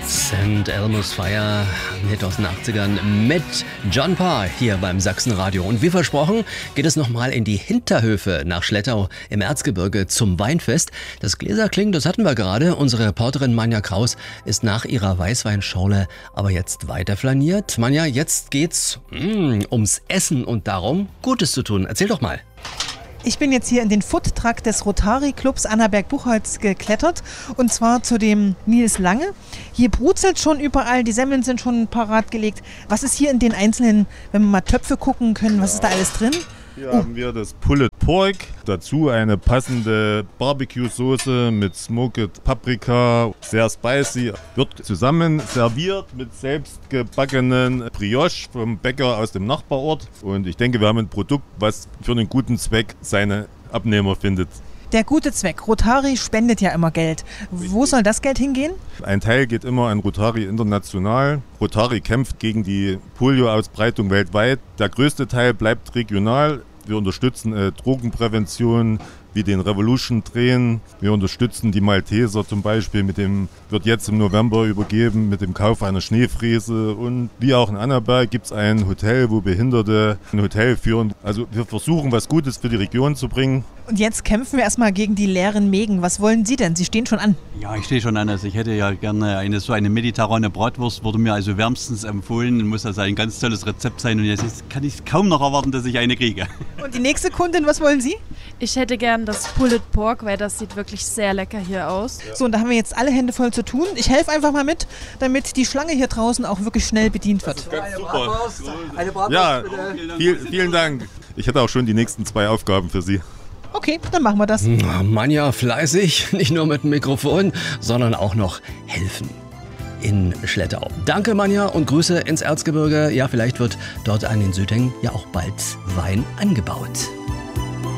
St. Elmo's Fire, ein Hit aus den 80ern mit John Parr hier beim Sachsenradio. Und wie versprochen geht es nochmal in die Hinterhöfe nach Schlettau im Erzgebirge zum Weinfest. Das Gläserklingen, das hatten wir gerade. Unsere Reporterin Manja Kraus ist nach ihrer Weißweinschorle aber jetzt weiter flaniert. Manja, jetzt geht's ums Essen und darum, Gutes zu tun. Erzähl doch mal. Ich bin jetzt hier in den Foodtruck des Rotary-Clubs Annaberg-Buchholz geklettert und zwar zu dem Nils Lange. Hier brutzelt schon überall, die Semmeln sind schon parat gelegt. Was ist hier in den einzelnen, wenn wir mal Töpfe gucken können, was ist da alles drin? Hier haben wir das Pulled Pork, dazu eine passende Barbecue-Soße mit Smoked Paprika, sehr spicy. Wird zusammen serviert mit selbstgebackenen Brioche vom Bäcker aus dem Nachbarort. Und ich denke, wir haben ein Produkt, was für einen guten Zweck seine Abnehmer findet. Der gute Zweck. Rotary spendet ja immer Geld. Wo soll das Geld hingehen? Ein Teil geht immer an Rotary International. Rotary kämpft gegen die Polio-Ausbreitung weltweit. Der größte Teil bleibt regional. Wir unterstützen Drogenprävention wie den Revolution Train. Wir unterstützen die Malteser zum Beispiel, wird jetzt im November übergeben mit dem Kauf einer Schneefräse. Und wie auch in Annaberg gibt es ein Hotel, wo Behinderte ein Hotel führen. Also wir versuchen, was Gutes für die Region zu bringen. Und jetzt kämpfen wir erstmal gegen die leeren Mägen. Was wollen Sie denn? Sie stehen schon an. Ja, ich stehe schon an. Also ich hätte ja gerne eine mediterrane Bratwurst, wurde mir also wärmstens empfohlen. Muss also ein ganz tolles Rezept sein. Und jetzt kann ich kaum noch erwarten, dass ich eine kriege. Und die nächste Kundin, was wollen Sie? Ich hätte gern das Pulled Pork, weil das sieht wirklich sehr lecker hier aus. So, und da haben wir jetzt alle Hände voll zu tun. Ich helfe einfach mal mit, damit die Schlange hier draußen auch wirklich schnell bedient wird. Ganz super. Eine Bratwurst, ja, vielen Dank. Ich hätte auch schon die nächsten 2 Aufgaben für Sie. Okay, dann machen wir das. Manja fleißig, nicht nur mit dem Mikrofon, sondern auch noch helfen in Schlettau. Danke Manja und Grüße ins Erzgebirge. Ja, vielleicht wird dort an den Südhängen ja auch bald Wein angebaut.